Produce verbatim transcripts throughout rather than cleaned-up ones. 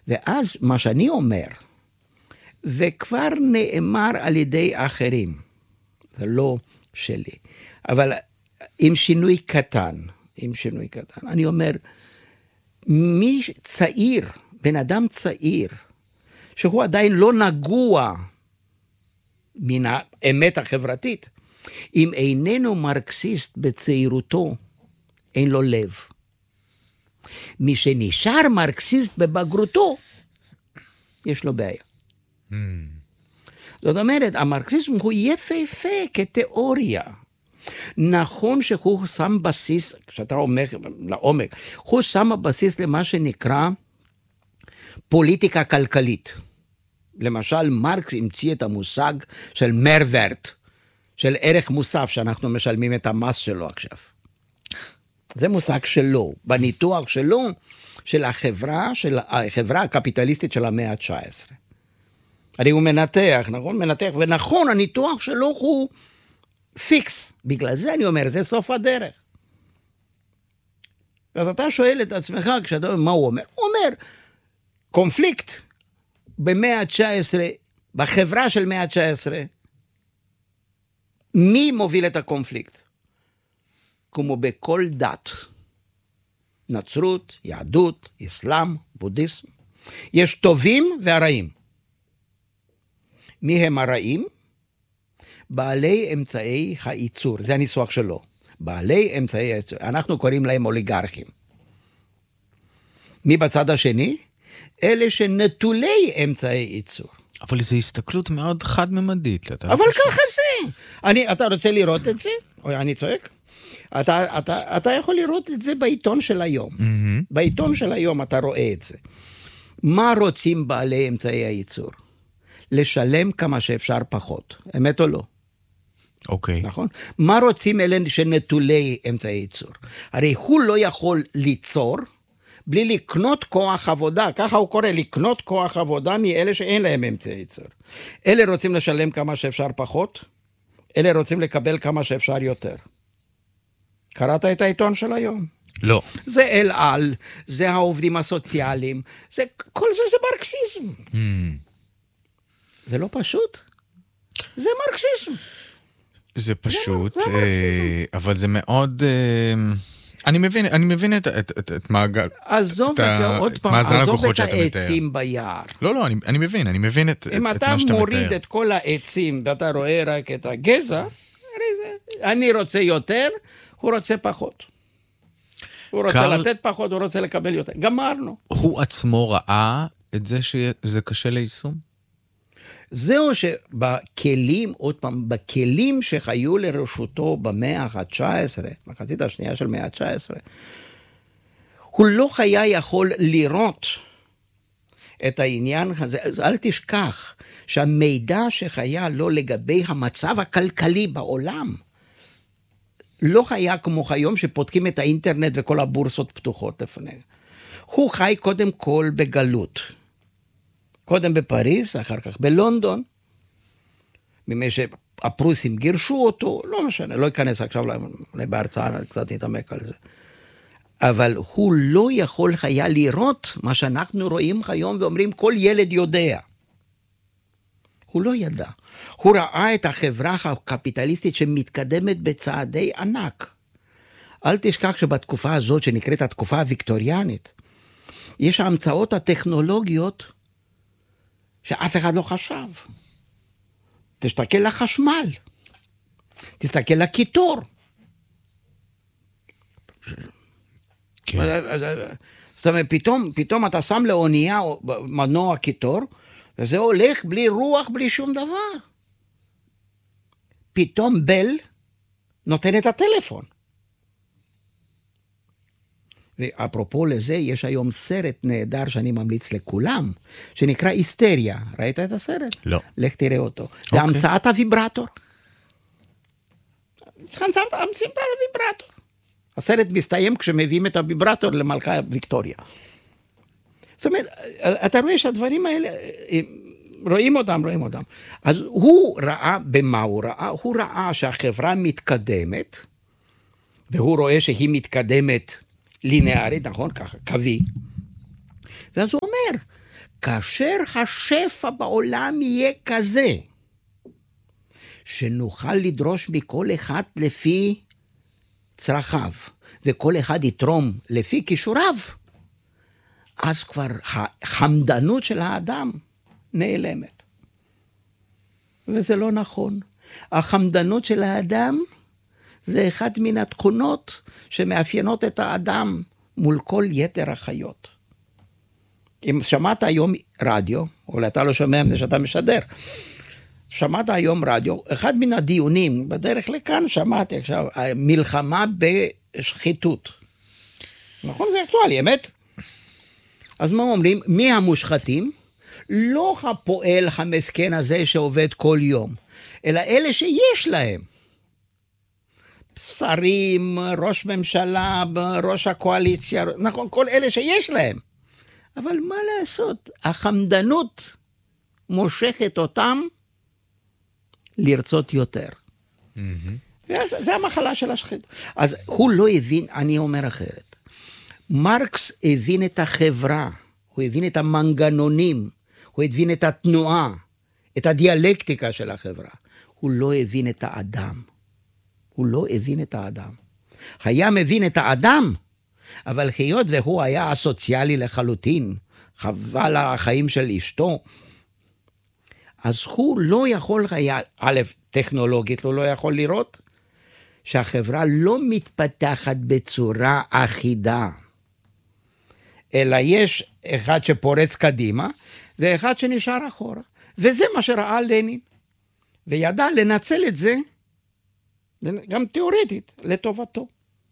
ואז מה שאני אומר, וכבר נאמר על ידי אחרים, זה לא שלי, אבל עם שינוי קטן, עם שינוי קטן, אני אומר, מי צעיר, בן אדם צעיר, שהוא עדיין לא נגוע מן האמת החברתית, אם איננו מרקסיסט בצעירותו, אין לו לב. מי שנשאר מרקסיסט בבגרותו, יש לו בעיה. Mm. זאת אומרת, המרקסיזם הוא יפהפה כתיאוריה. נכון שהוא שם בסיס, כשאתה אומר לעומק, הוא שם בסיס למה שנקרא פוליטיקה כלכלית. למשל, מרקס המציא את המושג של מרוורט, של ערך מוסף שאנחנו משלמים את המס שלו עכשיו. זה מושג שלו, בניתוח שלו, של החברה, של החברה הקפיטליסטית של המאה ה-תשע עשרה. הרי הוא מנתח, נכון? מנתח, ונכון, הניתוח שלו הוא פיקס. בגלל זה אני אומר, זה סוף הדרך. אז אתה שואל את עצמך, כשאתה אומר, מה הוא אומר? הוא אומר, קונפליקט במאה ה-תשע עשרה, בחברה של מאה ה-תשע עשרה, מי מוביל את הקונפליקט? כמו בכל דת, נצרות, יהדות, אסלאם, בודהיזם, יש טובים והרעים. מי הם הרעים? בעלי אמצעי הייצור, זה הניסוח שלו. בעלי אמצעי הייצור, אנחנו קוראים להם אוליגרכים. מי בצד השני? אלה שנטולי אמצעי ייצור. אבל זו הסתכלות מאוד חד-ממדית. אבל ככה זה. אני, אתה רוצה לראות את זה? או אני צועק? אתה, אתה, אתה יכול לראות את זה בעיתון של היום. Mm-hmm. בעיתון של היום אתה רואה את זה. מה רוצים בעלי אמצעי הייצור? לשלם כמה שאפשר פחות. אמת או לא? אוקיי. נכון? מה רוצים אלה שנטולי אמצעי ייצור? הרי הוא לא יכול ליצור בלי לקנות כוח עבודה. ככה הוא קורא, לקנות כוח עבודה מאלה שאין להם אמצעי ייצור. אלה רוצים לשלם כמה שאפשר פחות, אלה רוצים לקבל כמה שאפשר יותר. קראת את העיתון של היום? לא. זה אל על, זה העובדים הסוציאליים, זה, כל זה זה מרקסיזם. Mm. זה לא פשוט? זה מרקסיזם. זה פשוט, זה, זה אבל זה מאוד... אני מבין, אני מבין את, את, את, את מעגל... עזוב את, את עוד פעם, עזוב את העצים ביער. לא, לא, אני, אני מבין, אני מבין את, את, את מה שאתה מתאר. אם אתה מוריד את כל העצים, ואתה רואה רק את הגזע, אני רוצה יותר, הוא רוצה פחות. הוא רוצה קר... לתת פחות, הוא רוצה לקבל יותר. גמרנו. הוא עצמו ראה את זה שזה קשה ליישום? זהו שבכלים, עוד פעם, בכלים שחיו לרשותו במאה ה-תשע עשרה, מחצית השנייה של מאה ה-תשע עשרה, הוא לא היה יכול לראות את העניין הזה. אז אל תשכח שהמידע שחיה לו לגבי המצב הכלכלי בעולם, לא היה כמו היום שפותחים את האינטרנט וכל הבורסות פתוחות לפני. הוא חי קודם כל בגלות. קודם בפריז, אחר כך בלונדון, ממי שהפרוסים גירשו אותו, לא משנה, לא אכנס עכשיו בהרצאה, קצת נתעמק על זה. אבל הוא לא יכול היה לראות מה שאנחנו רואים היום ואומרים, כל ילד יודע. הוא לא ידע. הוא ראה את החברה הקפיטליסטית שמתקדמת בצעדי ענק. אל תשכח שבתקופה הזאת, שנקראת התקופה הוויקטוריאנית, יש ההמצאות הטכנולוגיות שאף אחד לא חשב. תסתכל לחשמל. תסתכל לקיטור. כן. זאת אומרת, פתאום, פתאום אתה שם לאונייה מנוע קיטור, וזה הולך בלי רוח, בלי שום דבר. פתאום בל נותן את הטלפון. ואפרופו לזה, יש היום סרט נהדר שאני ממליץ לכולם, שנקרא היסטריה. ראית את הסרט? לא. לך תראה אותו. Okay. זה המצאת הוויברטור. זה המצאת הוויברטור. הסרט מסתיים כשמביאים את הוויברטור למלכה ויקטוריה. זאת אומרת, אתה רואה שהדברים האלה, רואים אותם, רואים אותם. אז הוא ראה, במה הוא ראה? הוא ראה שהחברה מתקדמת, והוא רואה שהיא מתקדמת לינארית, נכון? ככה, קווי. ואז הוא אומר, כאשר השפע בעולם יהיה כזה, שנוכל לדרוש מכל אחד לפי צרכיו, וכל אחד יתרום לפי כישוריו, אז כבר החמדנות של האדם נעלמת. וזה לא נכון. החמדנות של האדם זה אחד מן התכונות שמאפיינות את האדם מול כל יתר החיות. אם שמעת היום רדיו, אולי אתה לא שומע מזה שאתה משדר, שמעת היום רדיו, אחד מן הדיונים, בדרך לכאן שמעתי עכשיו, מלחמה בשחיתות. נכון? זה אקטואלי, אמת? אז מה אומרים? מי המושחתים? לא הפועל המסכן הזה שעובד כל יום, אלא אלה שיש להם. שרים, ראש ממשלה, ראש הקואליציה, נכון, כל אלה שיש להם. אבל מה לעשות? החמדנות מושכת אותם לרצות יותר. Mm-hmm. זה המחלה של השחיתות. אז הוא לא הבין, אני אומר אחרת. מרקס הבין את החברה, הוא הבין את המנגנונים, הוא הבין את התנועה, את הדיאלקטיקה של החברה. הוא לא הבין את האדם. הוא לא הבין את האדם. היה מבין את האדם, אבל היות והוא היה אסוציאלי לחלוטין, חבל החיים של אשתו, אז הוא לא יכול היה, א', טכנולוגית, הוא לא יכול לראות שהחברה לא מתפתחת בצורה אחידה, אלא יש אחד שפורץ קדימה, ואחד שנשאר אחורה. וזה מה שראה לנין. וידע לנצל את זה, גם תיאורטית, לטובתו.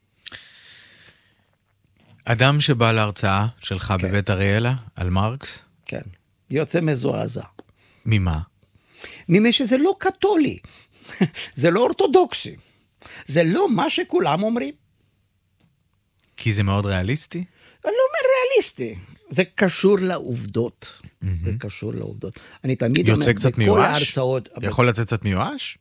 אדם שבא להרצאה שלך כן. בבית אריאלה, על מרקס? כן, יוצא מזועזע. ממה? ממה שזה לא קתולי, זה לא אורתודוקסי, זה לא מה שכולם אומרים. כי זה מאוד ריאליסטי? אני לא אומר ריאליסטי, זה קשור לעובדות. Mm-hmm. זה קשור לעובדות. אני תמיד יוצא קצת מיואש? ההרצאות, יכול לצאת קצת מיואש?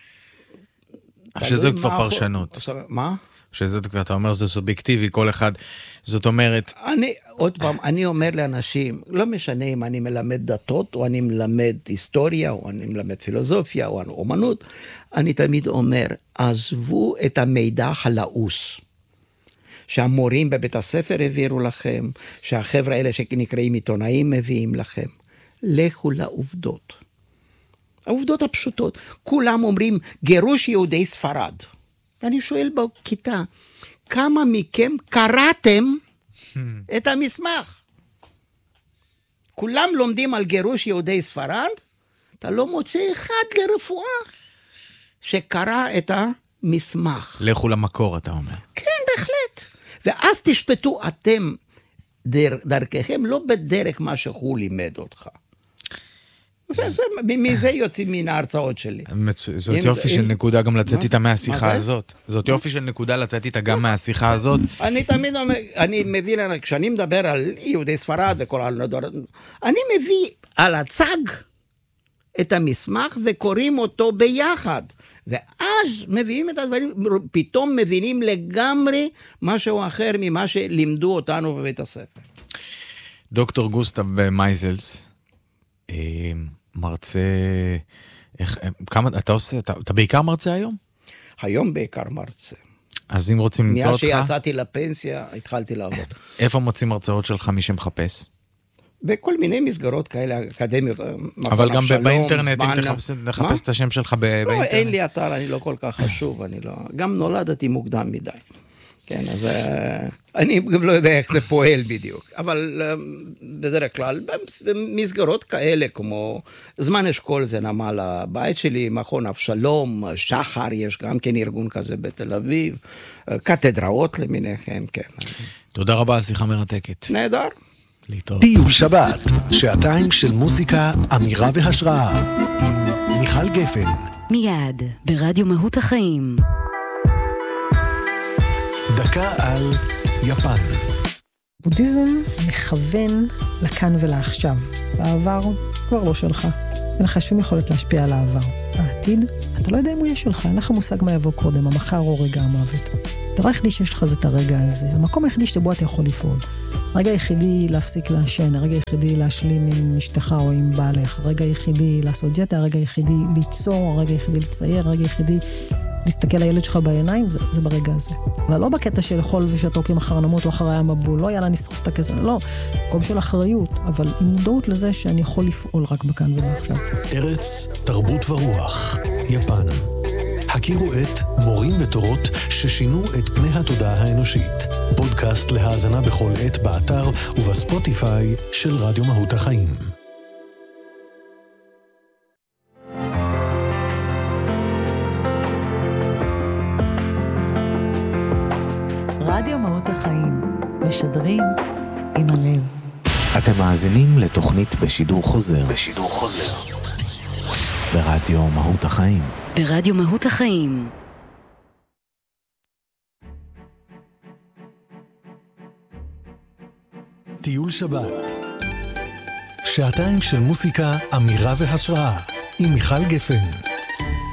שזה כבר פרשנות. מה? שזה, אתה אומר, זה סובייקטיבי, כל אחד, זאת אומרת... אני, עוד פעם, אני אומר לאנשים, לא משנה אם אני מלמד דתות, או אני מלמד היסטוריה, או אני מלמד פילוסופיה, או אומנות, אני תמיד אומר, עזבו את המידע הלעוס, שהמורים בבית הספר העבירו לכם, שהחבר'ה האלה שנקראים עיתונאים מביאים לכם. לכו לעובדות. העובדות הפשוטות. כולם אומרים, גירוש יהודי ספרד. ואני שואל בכיתה, כמה מכם קראתם את המסמך? כולם לומדים על גירוש יהודי ספרד, אתה לא מוצא אחד לרפואה שקרא את המסמך. לכו למקור, אתה אומר. כן, בהחלט. ואז תשפטו אתם דר, דרככם, לא בדרך מה שהוא לימד אותך. זה, זה, מזה יוצאים מן ההרצאות שלי. זאת יופי של נקודה גם לצאת איתה מהשיחה הזאת. זאת יופי של נקודה לצאת איתה גם מהשיחה הזאת. אני תמיד אומר, אני מבין, כשאני מדבר על יהודי ספרד וכל הנדור, אני מביא על הצג את המסמך וקוראים אותו ביחד. ואז מביאים את הדברים, פתאום מבינים לגמרי משהו אחר ממה שלימדו אותנו בבית הספר. דוקטור גוסטב מייזלס, מרצה, איך, כמה, אתה עושה, אתה, אתה בעיקר מרצה היום? היום בעיקר מרצה. אז אם רוצים למצוא אותך... מאז שיצאתי לפנסיה, התחלתי לעבוד. איפה מוצאים הרצאות שלך מי שמחפש? בכל מיני מסגרות כאלה, אקדמיות. אבל גם שלום, באינטרנט, זמן... אם תחפש, תחפש את השם שלך באינטרנט. לא, אין לי אתר, אני לא כל כך חשוב, אני לא... גם נולדתי מוקדם מדי. כן, אז אני גם לא יודע איך זה פועל בדיוק, אבל בדרך כלל, במסגרות כאלה, כמו זמן אשכול זה נמל הבית שלי, מכון אבשלום, שחר, יש גם כן ארגון כזה בתל אביב, קתדראות למיניכם, כן. תודה רבה, שיחה מרתקת. נהדר. להתראות. טיול שבת, שעתיים של מוזיקה, אמירה והשראה, עם מיכל גפן. מיד, ברדיו מהות החיים. דקה על יפן. בודהיזם מכוון לכאן ולעכשיו. העבר כבר לא שלך. אין לך שום יכולת להשפיע על העבר. העתיד, אתה לא יודע אם הוא יהיה שלך, אין לך מושג מה יבוא קודם, המחר או רגע המוות. הדבר היחידי שיש לך זה את הרגע הזה. המקום היחידי שבו אתה יכול לפעול. הרגע היחידי להפסיק לעשן, הרגע היחידי להשלים עם אשתך או עם בעלך, הרגע היחידי לעשות דיאטה, הרגע היחידי ליצור, הרגע היחידי לצייר, הרגע היחידי להסתכל לילד שלך בעיניים, זה, זה ברגע הזה. אבל לא בקטע של לאכול ושתוק עם אחר נמות או אחרי המבול, לא יאללה נשרוף את הכסף, לא, מקום של אחריות, אבל עם מודעות לזה שאני יכול לפעול רק בכאן ובעכשיו. ארץ, תרבות ורוח, יפן. הכירו את מורים ותורות ששינו את פני התודעה האנושית. פודקאסט להאזנה בכל עת באתר ובספוטיפיי של רדיו מהות החיים. רדיו מהות החיים, משדרים עם הלב. אתם מאזינים לתוכנית בשידור חוזר. בשידור חוזר. ברדיו מהות החיים. ברדיו מהות החיים. טיול שבת. שעתיים של מוסיקה, אמירה והשראה. עם מיכל גפן.